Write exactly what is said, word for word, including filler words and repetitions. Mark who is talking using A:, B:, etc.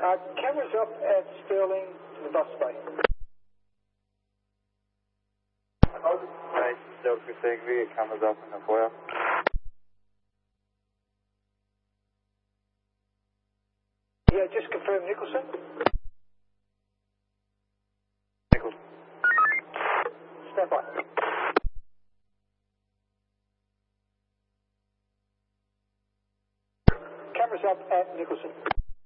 A: Uh, cameras up at Stirling, the bus bay.
B: Right, Delta Segway, cameras up in the foyer.
A: Yeah, just confirm Nicholson.
B: Nicholson.
A: Stand by. Cameras up at Nicholson.